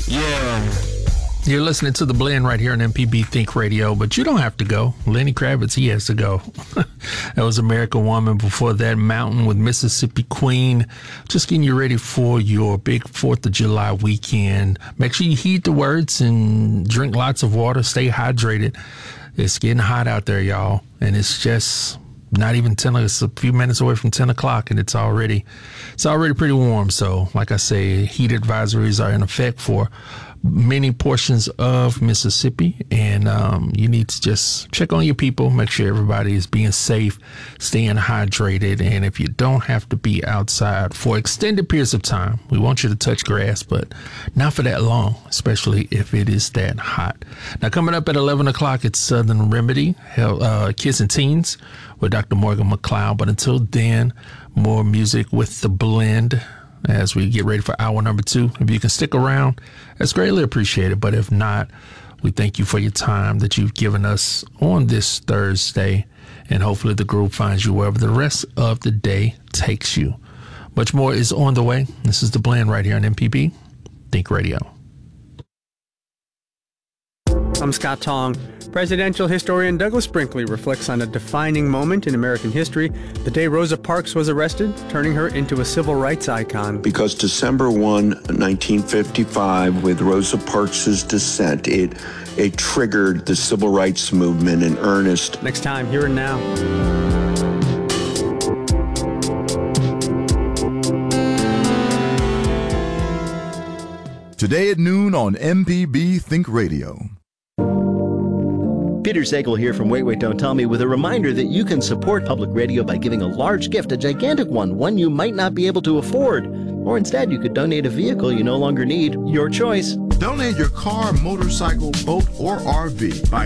Yeah. You're listening to The Blend right here on MPB Think Radio, but you don't have to go. Lenny Kravitz, he has to go. That was American Woman. Before that, Mountain with Mississippi Queen. Just getting you ready for your big 4th of July weekend. Make sure you heed the words and drink lots of water. Stay hydrated. It's getting hot out there, y'all. And it's just not even 10. It's a few minutes away from 10 o'clock, and it's already pretty warm. So, like I say, heat advisories are in effect for many portions of Mississippi, and you need to just check on your people, make sure everybody is being safe, staying hydrated, and if you don't have to be outside for extended periods of time, we want you to touch grass, but not for that long, especially if it is that hot. Now, coming up at 11 o'clock, it's Southern Remedy, Kids and Teens with Dr. Morgan McLeod, but until then, more music with The Blend as we get ready for hour number 2. If you can stick around, that's greatly appreciated. But if not, we thank you for your time that you've given us on this Thursday. And hopefully the group finds you wherever the rest of the day takes you. Much more is on the way. This is The Blend right here on MPB Think Radio. I'm Scott Tong. Presidential historian Douglas Brinkley reflects on a defining moment in American history, the day Rosa Parks was arrested, turning her into a civil rights icon. Because December 1, 1955, with Rosa Parks' dissent, it triggered the civil rights movement in earnest. Next time, Here and Now. Today at noon on MPB Think Radio. Peter Sagal here from Wait, Wait, Don't Tell Me with a reminder that you can support public radio by giving a large gift, a gigantic one you might not be able to afford. Or instead, you could donate a vehicle you no longer need. Your choice. Donate your car, motorcycle, boat, or RV by